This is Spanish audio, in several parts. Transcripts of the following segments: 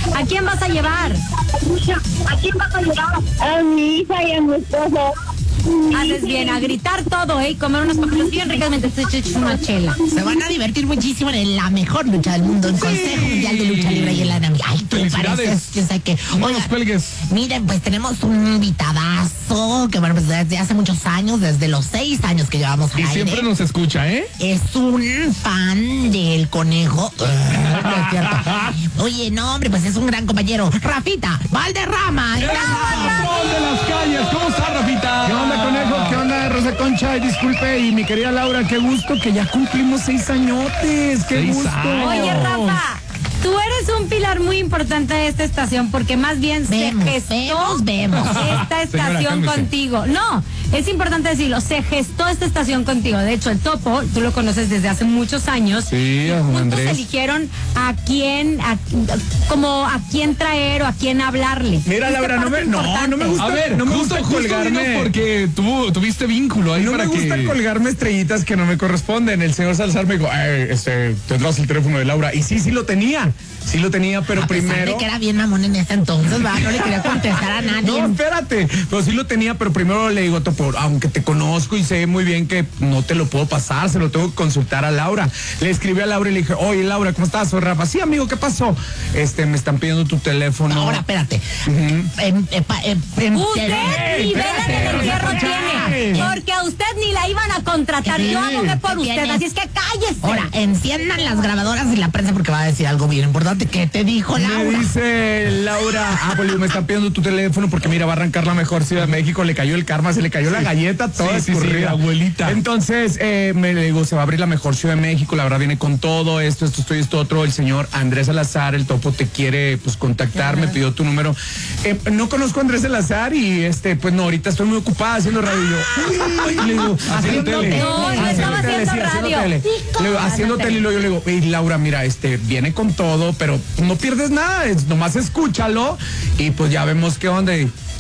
¿A quién vas a llevar? A mi hija y a mi esposo. Haces bien, a gritar todo, y comer unas papitas bien ricas mientras te echas una chela. Se van a divertir muchísimo en la mejor lucha del mundo, en Consejo Mundial de Lucha Libre y en la Navidad. Ay, tú pareces, yo sé que... No nos cuelgues. Miren, pues tenemos un invitadazo que, bueno, pues desde hace muchos años, desde los 6 años que llevamos al Y aire. siempre nos escucha, ¿eh? Es un fan del conejo. No es cierto. Oye, no, hombre, pues es un gran compañero. Rafita Valderrama. ¡El patrón de las calles! ¿Cómo está, Rafita? ¿Qué onda, Conejo? ¿Qué onda, Rosa Concha? Disculpe, y mi querida Laura, qué gusto que ya cumplimos 6 añotes. ¡Qué 6 gusto! años. Oye, Rafa, tú eres un pilar muy importante de esta estación porque más bien Vemos. se gestó esta estación cálmese. contigo. No, es importante decirlo, se gestó esta estación contigo. De hecho, el Topo, tú lo conoces desde hace muchos años. Sí, y a Juan juntos Andrés. eligieron a quién traer o a quién hablarle. Mira, Fuiste Laura, no parte me importante. gusta. A ver, no me justo gusta colgarme. dinos porque tuviste vínculo ahí No para me gusta que... colgarme estrellitas que no me corresponden. El señor Salazar me dijo, tendrás el teléfono de Laura. Y sí lo tenía. Sí lo tenía, pero A pesar primero... de que era bien mamón en ese entonces, ¿va? No le quería contestar a nadie. No, espérate. Pero sí lo tenía, pero primero le digo, Topo, aunque te conozco y sé muy bien que no te lo puedo pasar, se lo tengo que consultar a Laura. Le escribí a Laura y le dije, oye, Laura, ¿cómo estás? Soy Rafa. Sí, amigo, ¿qué pasó? Me están pidiendo tu teléfono. Ahora, espérate. Usted ni vela del entierro tiene, porque a usted ni la iban a contratar. Yo abogué por usted, tienes? así es que cállese. Ahora, enciendan las grabadoras y la prensa porque va a decir algo bien importante. ¿Qué te dijo Me Laura? dice Laura, pues me están pidiendo tu teléfono porque mira, va a arrancar la mejor Ciudad de México, le cayó el karma, se le cayó la galleta, toda Sí, escurrida. abuelita. Entonces, me le digo, se va a abrir la mejor Ciudad de México, la verdad viene con todo esto y esto otro. El señor Andrés Salazar, el Topo, te quiere pues contactar, me pidió tu número. No conozco a Andrés Salazar y pues no, ahorita estoy muy ocupada haciendo radio. Y yo, uy, le digo, haciendo tele. No, yo estaba haciendo radio. Le digo, haciendo tele y luego yo le digo, hey, Laura, mira, viene con todo, pero no pierdes nada, nomás escúchalo y pues ya vemos qué onda.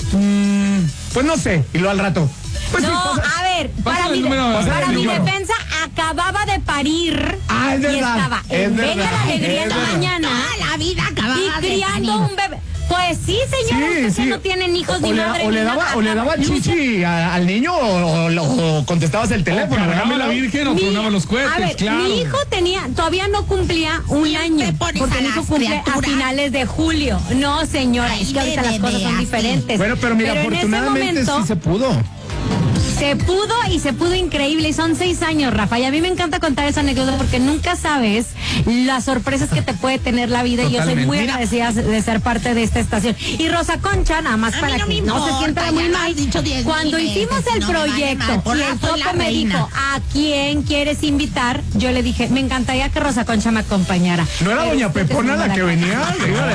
Pues no sé, y luego al rato. Pues no, sí, a ver, para mi defensa acababa de parir. Ah, es y verdad, estaba es en verdad, Venga la Alegría en la verdad. mañana. Toda la vida acababa Y de criando parir. un bebé. Pues sí, señor, usted que no tienen hijos ni madre. o le daba chichi al niño o contestabas el teléfono. Cargaba la Virgen o tronaba los A cohetes, ver, claro. mi hijo todavía no cumplía un año, pones porque a mi hijo las cumple a criaturas. finales de julio. No, señora, Ay, es que ahorita las bebé, cosas son así. diferentes. Bueno, pero mira, en ese afortunadamente momento sí se pudo. se pudo y se pudo increíble. Y son 6 años, Rafa. Y a mí me encanta contar esa anécdota porque nunca sabes las sorpresas que te puede tener la vida. Y yo soy muy agradecida de ser parte de esta estación. Y Rosa Concha, nada más A para mí no que me no se importa, sienta muy ya lo mal. has dicho 10,000 Cuando veces, hicimos el no me vale proyecto mal, por y la el soy la Topo me reina. dijo, ¿a quién quieres invitar? Yo le dije, me encantaría que Rosa Concha me acompañara. ¿No era Pero doña usted es Pepona muy la mala que gana. venía?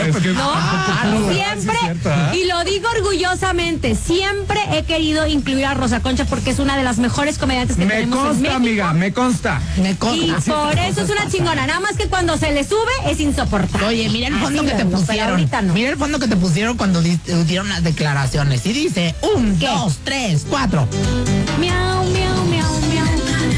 No, siempre, sí es cierto, ¿ah? y lo digo orgullosamente, siempre he querido incluir a Rosa Concha porque es una de las mejores comediantes que Me tenemos en consta, México. amiga, me consta. Y por eso es una chingona, nada más que cuando se le sube es insoportable. Oye, mira el fondo Así que te verlo, pero pusieron. ahorita no. Mira el fondo que te pusieron cuando dieron las declaraciones. Y dice 1, ¿Qué? 2, 3, 4. Miau, miau, miau, miau.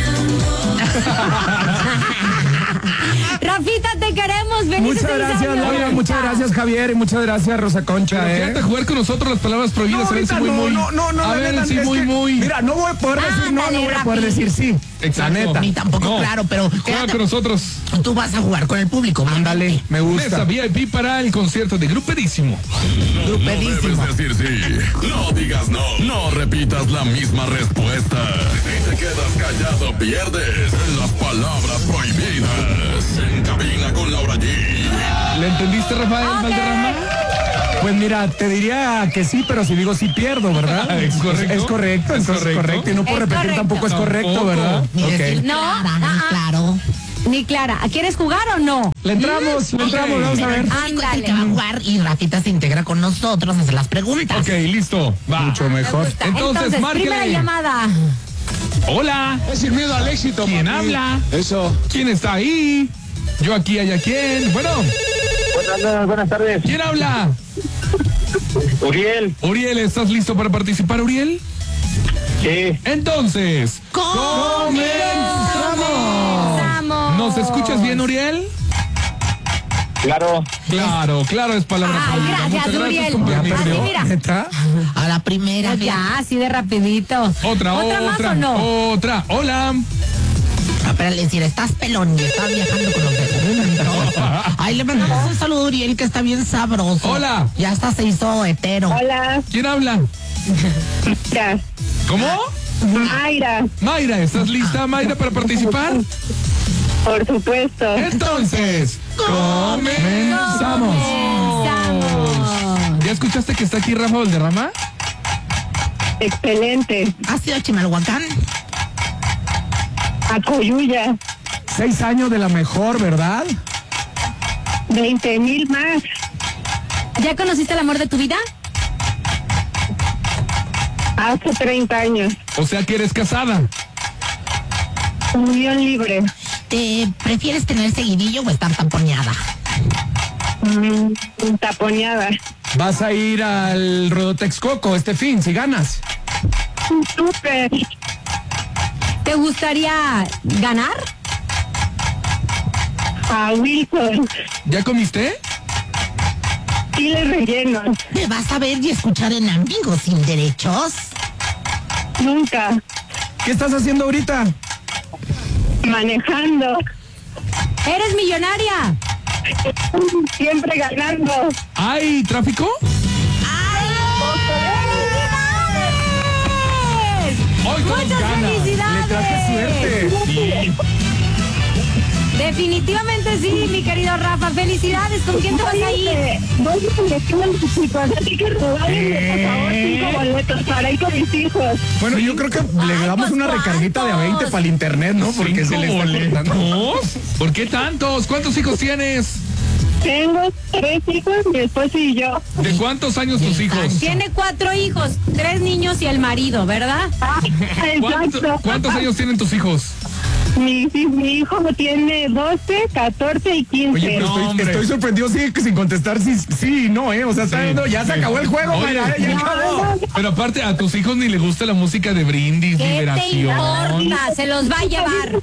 Rafita, te queremos. Felices Muchas 6 gracias, años. Laura. Muchas gracias, Javier. Y muchas gracias, Rosa Concha. Quédate a jugar con nosotros las palabras prohibidas. a ver si ahorita muy. no, A la ver neta, si es muy, que, muy. Mira, no voy a poder decir no, no voy a poder Rafi. decir sí. Exacto. La neta. Ni tampoco, No. claro, pero Juega quédate. con nosotros. Tú vas a jugar con el público. Ándale, me Mesa gusta. VIP para el concierto de Grupedísimo. Grupedísimo. No debes decir sí. No digas no. No repitas la misma respuesta. Si te quedas callado, pierdes en las palabras prohibidas. En cabina con Laura G. ¿Le entendiste, Rafael Valderrama? Pues mira, te diría que sí, pero si digo sí pierdo, ¿verdad? ¿Es correcto? Es correcto, ¿Es entonces correcto? correcto. Y no puedo Es repetir correcto. tampoco es correcto, Tampoco. ¿verdad? Ni decir Ok. No, Clara, claro. Ni Clara. ¿Quieres jugar o no? Le entramos, Ok. vamos a ver. El público es el Ándale. que va a jugar y Rafita se integra con nosotros a hacer las preguntas. Ok, listo. Va. Mucho mejor. Me gusta. Entonces, márquele. primera llamada. Hola. Es sin miedo al éxito. ¿Quién papi. habla? Eso. ¿Quién está ahí? Yo aquí, allá quién. Bueno, Buenas tardes. ¿quién habla? Uriel. Uriel, ¿estás listo para participar, Uriel? Sí. Entonces, Vamos. ¿nos escuchas bien, Uriel? Claro. Claro, es palabra Ay, prohibida. gracias, Muchas Uriel. compañero. Así, mira. ¿Neta? A la primera. Ya, así de rapidito. Otra más o no? Otra. Hola. Pero le decir, estás pelón y estás viajando con los dedos. Ay, le mandamos un saludo a Uriel que está bien sabroso. Hola. Ya hasta se hizo hetero. Hola, ¿Quién habla? Mayra. ¿Cómo? Mayra, ¿Estás lista, Mayra, para participar? por supuesto. Entonces, comenzamos. ¿Ya escuchaste que está aquí Rafa Valderrama? Excelente. ¿Has ido a Chimalhuacán? A Coyuya, 6 años de la mejor, ¿verdad? 20,000 más. ¿Ya conociste el amor de tu vida? Hace 30 años. O sea que eres casada. Unión libre. ¿Te prefieres tener seguidillo o estar taponeada? Taponeada. Vas a ir al Ruedo Texcoco este fin, si ganas. Súper. ¿Te gustaría ganar? A Wilson. ¿Ya comiste? Chiles rellenos. ¿Te vas a ver y escuchar en Amigos Sin Derechos? Nunca. ¿Qué estás haciendo ahorita? Manejando. ¿Eres millonaria? Siempre ganando. ¿Hay tráfico? Hoy todos ¡Muchas ganan. felicidades! Le traje suerte. Sí. Definitivamente sí, mi querido Rafa. Felicidades. ¿Con quién te vas a ir? Voy a seleccionar a mis hijos, así que regálenme, por favor, 5 boletos para ir con mis hijos. Bueno, yo creo que le damos una pues, recarguita de 20 para el internet, ¿no? Porque se le está cortando. ¿Por qué tantos? ¿Cuántos hijos tienes? Tengo 3 hijos, mi esposo y yo. ¿De cuántos años tus hijos? Tiene 4 hijos, 3 niños y el marido, ¿verdad? Exacto. ¿Cuántos años tienen tus hijos? Mi hijo tiene 12, 14 y 15. Oye, pero No, hombre. estoy sorprendido sin contestar sí y no, ¿eh? O sea, está viendo, ya se acabó el juego, Oye, Mayra, ya no. acabó. Pero aparte, a tus hijos ni les gusta la música de Brindis, ¿Qué te Liberación. importa? Se los va a llevar.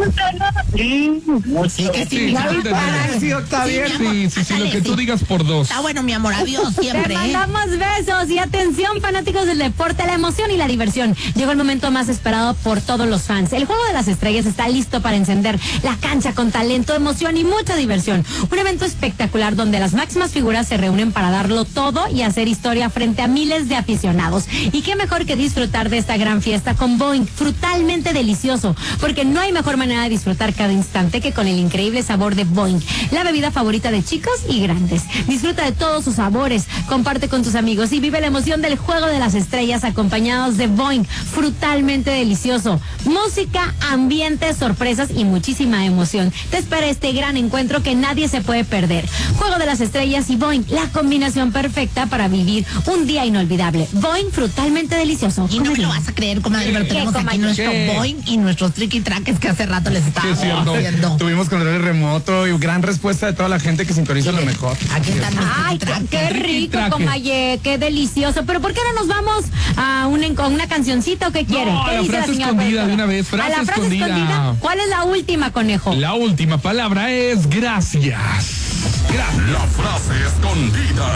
Sí, que sí, Sí, mija. sí, Sí, está bien. Sí, lo que tú digas por dos. Está bueno, mi amor, adiós Te siempre. mandamos besos y atención, fanáticos del deporte, la emoción y la diversión. Llegó el momento más esperado por todos los fans. El Juego de las Estrellas está listo para encender la cancha con talento, emoción y mucha diversión. Un evento espectacular donde las máximas figuras se reúnen para darlo todo y hacer historia frente a miles de aficionados. Y qué mejor que disfrutar de esta gran fiesta con Boing, frutalmente delicioso, porque no hay mejor manera de disfrutar cada instante que con el increíble sabor de Boing, la bebida favorita de chicos y grandes. Disfruta de todos sus sabores, comparte con tus amigos y vive la emoción del Juego de las Estrellas acompañados de Boing, frutalmente delicioso. Música, ambiente, sorpresas y muchísima emoción. Te espera este gran encuentro que nadie se puede perder. Juego de las Estrellas y Boing, la combinación perfecta para vivir un día inolvidable. Boing, frutalmente delicioso. Y no me lo vas a creer, comadre, pero tenemos aquí comadre? nuestro ¿Qué? Boing y nuestros tricky trackers que hace rato les Sí, estábamos es cierto. haciendo. Tuvimos control remoto y gran respuesta de toda la gente que sintoniza lo mejor. Aquí están los Ay, tricky trackers. qué rico, traje. Comaye, qué delicioso. Pero ¿por qué no nos vamos a una cancioncita o qué quiere? No, ¿Qué la dice frase señora escondida productora? de una vez, frase ¿A la frase escondida? ¿Cuál es la última, conejo? La última palabra es gracias. Gracias. La frase escondida.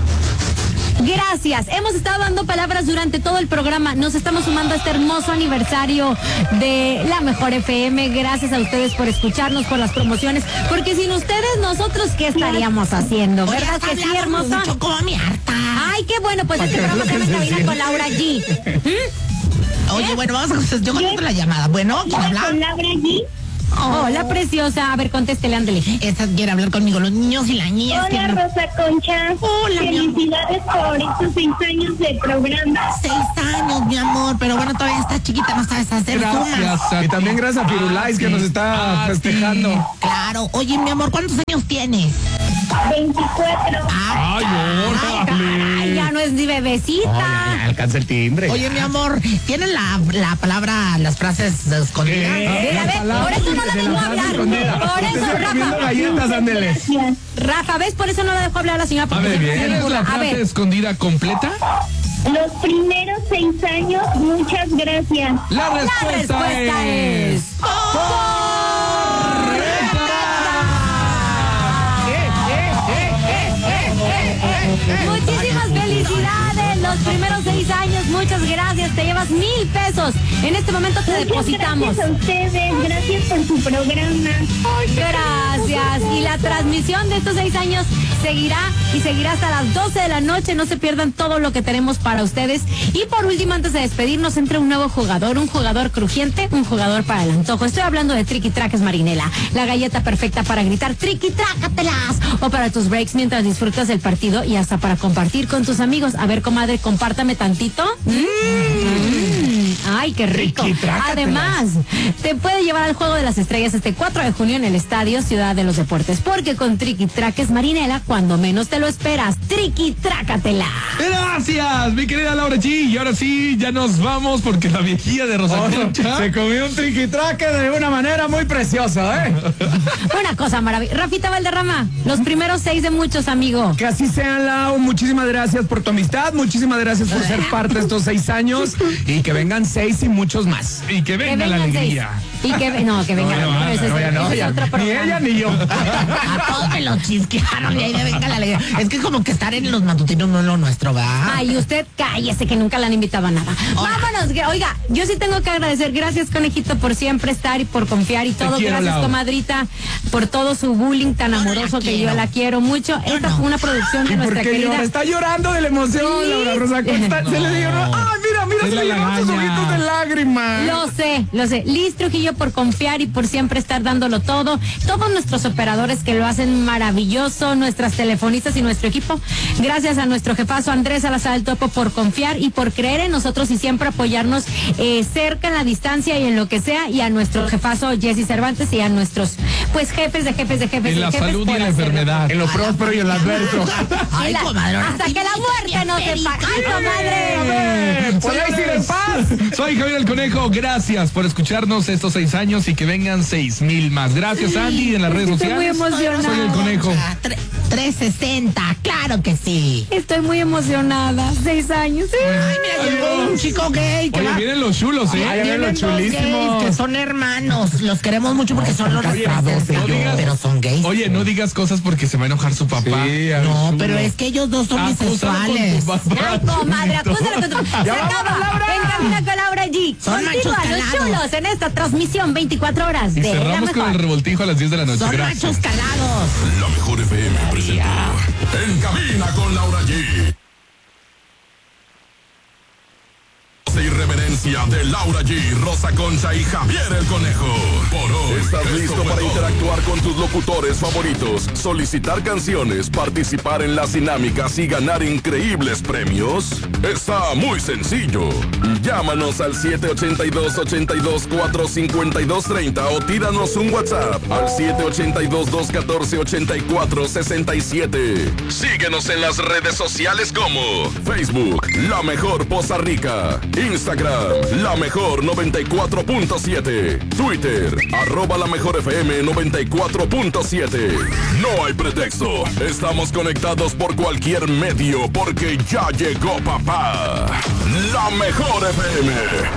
Gracias. Hemos estado dando palabras durante todo el programa. Nos estamos sumando a este hermoso aniversario de La Mejor FM. Gracias a ustedes por escucharnos, por las promociones. Porque sin ustedes, nosotros, ¿qué estaríamos haciendo? Oye, ¿Verdad está que sí, hablando hermosa? mucho, como mi harta. Ay, qué bueno. Pues este programa se llama En Cabina con Laura G. Oye, bueno, vamos a contestar. Yo contesto la llamada. Bueno, ¿quién habla? Con Laura allí. Hola, preciosa. A ver, contéstele, ándele. Esta quiere hablar conmigo, los niños y las niñas. Hola, quieren- Rosa Concha. Hola, mi amor. Felicidades por estos 6 años de programa. 6 años, mi amor, pero bueno, todavía está chiquita, no sabes hacer sumas. Gracias a Y también ti. gracias a Firulais que sí. nos está A festejando. ti. Claro. Oye, mi amor, ¿cuántos años tienes? 24. Ay, órale. Ay, ya no es ni bebecita. Alcanza el timbre. Oye, mi amor, ¿tienes la palabra, las frases escondidas? Mira, ve, por eso no la dejo hablar. Por Usted eso, está comiendo Rafa. galletas, ándele. Gracias. Rafa, ¿ves? Por eso no la dejo hablar a la señora. A Porque ver, siempre se ¿tienes burla. la A frase ver. escondida completa? Los primeros 6 años, muchas gracias. La La respuesta es... Muchísimas felicidades, los primeros 6 años, muchas gracias, te llevas 1,000 pesos. En este momento te depositamos. Gracias a ustedes, gracias por su programa. Gracias. Y la transmisión de estos 6 años seguirá hasta las 12 de la noche. No se pierdan todo lo que tenemos para ustedes. Y por último, antes de despedirnos, entra un nuevo jugador, un jugador crujiente, un jugador para el antojo. Estoy hablando de Triqui Traques Marinela, la galleta perfecta para gritar Triqui Trácatelas, o para tus breaks mientras disfrutas del partido y hasta para compartir con tus amigos. A ver, comadre, compártame tantito. Ay, qué rico. Además, te puede llevar al Juego de las Estrellas este 4 de junio en el Estadio Ciudad de los Deportes, porque con Triqui Traques Marinela, cuando menos te lo esperas, Triqui Trácatela. Gracias, mi querida Laura G. Y ahora sí, ya nos vamos porque la viejilla de Rosa Concha se comió un triquitraque de una manera muy preciosa, ¿eh? Una cosa maravillosa. Rafita Valderrama, los primeros 6 de muchos, amigo. Que así sean, Lau. Muchísimas gracias por tu amistad, muchísimas gracias por ser parte de estos 6 años y que vengan 6 y muchos más. Y que venga la alegría. 6. Y que vengan. Ni ella ni yo. A todos me lo chisquearon y ahí de venga la alegría. Es que como que estar en los matutinos no es lo nuestro, ¿va? Ay, usted cállese que nunca la han invitado a nada. Vámonos. Oiga, yo sí tengo que agradecer. Gracias, conejito, por siempre estar y por confiar y todo. Quiero, gracias, Lau. Comadrita, por todo su bullying tan amoroso que yo la quiero mucho. Esta fue una producción de ¿Y por nuestra qué querida. llora? Está llorando de la emoción, Sí. Laura Rosa Concha. Se le dio. ¡Ay, mira! Es Se la le llenaron sus lagaña. ojitos de lágrimas. Lo sé. Liz Trujillo por confiar y por siempre estar dándolo todo. Todos nuestros operadores que lo hacen maravilloso, nuestras telefonistas y nuestro equipo. Gracias a nuestro jefazo Andrés Salazar el Topo por confiar y por creer en nosotros y siempre apoyarnos cerca, en la distancia y en lo que sea. Y a nuestro jefazo Jesse Cervantes y a nuestros jefes de jefes. En la salud y por en la hacerlo. enfermedad. En lo próspero y en lo adverso. Ay, comadre. ahora Hasta sí que la me muerte hice no bien se pague. ¡Ay, perica. comadre! Podéis ir en paz. Soy Javier el Conejo, gracias por escucharnos estos 6 años y que vengan 6,000 más. Gracias, Andy, en las redes Estoy muy sociales. emocionada. Soy el Conejo. 360, claro que sí. Estoy muy emocionada. 6 años. Ay, mira, llegó un chico gay que Oye, va. vienen los chulos, ¿eh? Ay, Vienen los dos chulísimos. gays que son hermanos. Los queremos mucho porque son los Oye, retrasos, no digas- pero son gays. Oye, no digas cosas porque se va a enojar su papá. Sí, No, pero es que ellos dos son Acúsalo bisexuales. con tu papá. Ay, comadre, acúsala con tu... Se acaba. En Cabina con Laura G. Son Continúa machos los calados. chulos en esta transmisión 24 horas Y de la cerramos con el mejor. revoltijo a las 10 de la noche. Son Gracias. machos calados. La mejor FM presentó En Cabina con Laura G. Irreverencia de Laura G, Rosa Concha y Javier el Conejo. Por hoy. ¿Estás listo para interactuar con tus locutores favoritos, solicitar canciones, participar en las dinámicas y ganar increíbles premios? Está muy sencillo. Llámanos al 782-82-452-30 o tíranos un WhatsApp al 782-214-8467. Síguenos en las redes sociales como Facebook, La Mejor Poza Rica, Instagram, La Mejor 94.7, Twitter, @La Mejor FM 94.7. No hay pretexto. Estamos conectados por cualquier medio porque ya llegó papá. La Mejor FM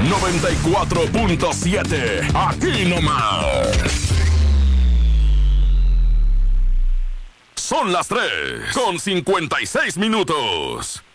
94.7. Aquí nomás. Son las 3:56.